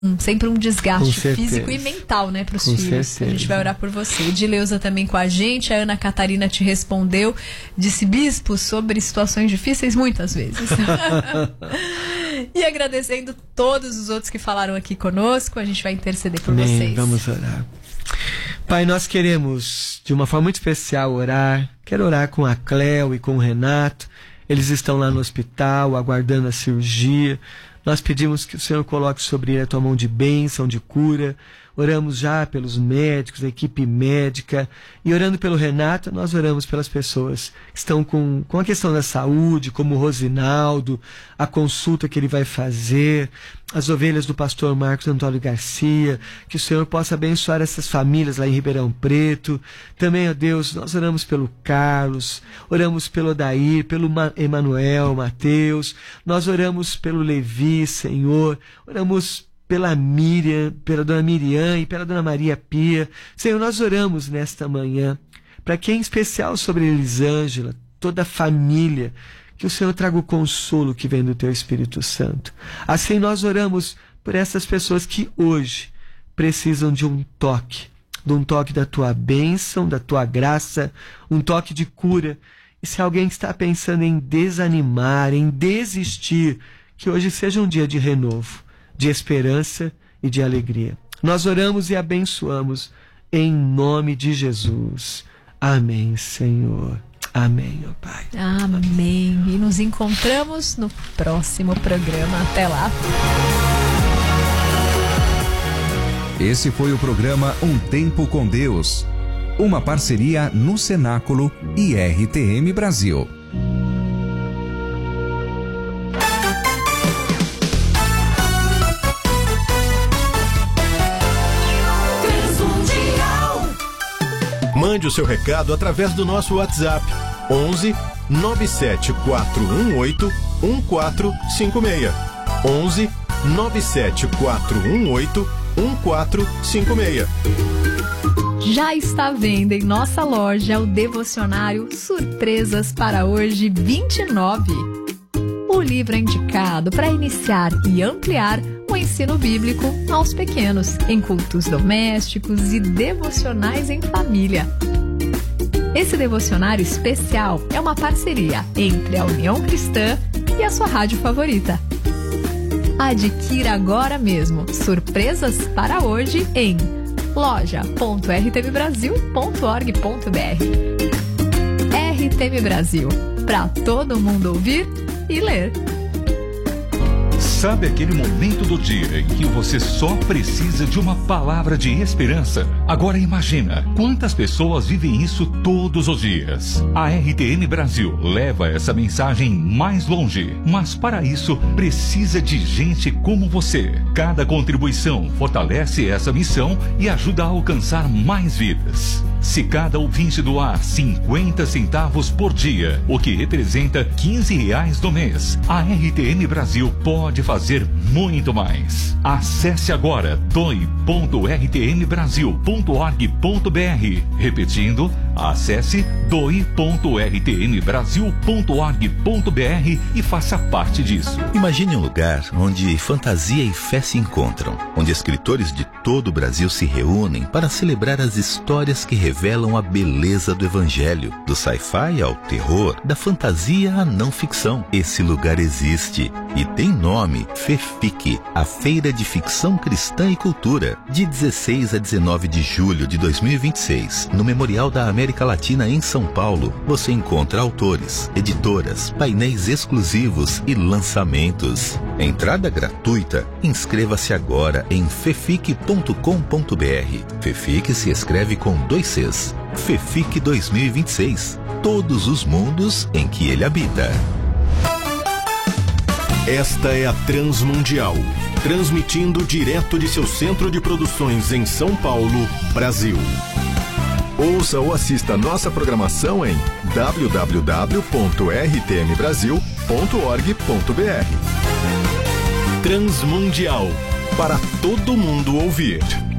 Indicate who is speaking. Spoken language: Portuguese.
Speaker 1: sempre um desgaste físico e mental, né, para os filhos. Certeza. A gente vai orar por você. Edileuza também com a gente. A Ana Catarina te respondeu, disse: bispo, sobre situações difíceis muitas vezes. E agradecendo todos os outros que falaram aqui conosco, a gente vai interceder por vocês.
Speaker 2: Vamos orar. Pai, nós queremos de uma forma muito especial orar. Quero orar com a Cléo e com o Renato. Eles estão lá no hospital aguardando a cirurgia. Nós pedimos que o Senhor coloque sobre ele a tua mão de bênção, de cura. Oramos já pelos médicos, a equipe médica. E orando pelo Renato, nós oramos pelas pessoas que estão com a questão da saúde, como o Rosinaldo, a consulta que ele vai fazer, as ovelhas do pastor Marcos Antônio Garcia. Que o Senhor possa abençoar essas famílias lá em Ribeirão Preto. Também, ó Deus, nós oramos pelo Carlos, oramos pelo Odair, pelo Emanuel, Mateus. Nós oramos pelo Levi, Senhor. Oramos pela Miriam, pela dona Miriam e pela dona Maria Pia. Senhor, nós oramos nesta manhã, para que em especial sobre Elisângela, toda a família, que o Senhor traga o consolo que vem do teu Espírito Santo. Assim nós oramos por essas pessoas que hoje precisam de um toque da tua bênção, da tua graça, um toque de cura. E se alguém está pensando em desanimar, em desistir, que hoje seja um dia de renovo, de esperança e de alegria. Nós oramos e abençoamos em nome de Jesus. Amém, Senhor. Amém, ó Pai.
Speaker 1: Amém. E nos encontramos no próximo programa. Até lá.
Speaker 3: Esse foi o programa Um Tempo com Deus. Uma parceria no Cenáculo e RTM Brasil.
Speaker 4: Mande o seu recado através do nosso WhatsApp 11 97418 1456. 11 97418 1456.
Speaker 1: Já está à venda em nossa loja o devocionário Surpresas para Hoje 29. O livro é indicado para iniciar e ampliar o ensino bíblico aos pequenos, em cultos domésticos e devocionais em família. Esse devocionário especial é uma parceria entre a União Cristã e a sua rádio favorita. Adquira agora mesmo Surpresas para Hoje em loja.rtmbrasil.org.br. RTM Brasil, para todo mundo ouvir e ler.
Speaker 5: Sabe aquele momento do dia em que você só precisa de uma palavra de esperança? Agora imagina quantas pessoas vivem isso todos os dias. A RTM Brasil leva essa mensagem mais longe, mas para isso precisa de gente como você. Cada contribuição fortalece essa missão e ajuda a alcançar mais vidas. Se cada ouvinte doar 50 centavos por dia, o que representa R$15 no mês, a RTM Brasil pode fazer muito mais. Acesse agora doe.rtmbrasil.org.br. Repetindo, acesse doe.rtmbrasil.org.br e faça parte disso.
Speaker 6: Imagine um lugar onde fantasia e fé se encontram, onde escritores de todo o Brasil se reúnem para celebrar as histórias que revelam a beleza do Evangelho, do sci-fi ao terror, da fantasia à não ficção. Esse lugar existe e tem nome: FEFIC, a Feira de Ficção Cristã e Cultura, de 16 a 19 de julho de 2026, no Memorial da América Latina em São Paulo. Você encontra autores, editoras, painéis exclusivos e lançamentos. Entrada gratuita. Inscreva-se agora em fefic.com.br. FEFIC se escreve com 2 Cs. FEFIC 2026. Todos os mundos em que ele habita.
Speaker 4: Esta é a Transmundial, transmitindo direto de seu centro de produções em São Paulo, Brasil. Ouça ou assista nossa programação em www.rtmbrasil.org.br. Transmundial, para todo mundo ouvir.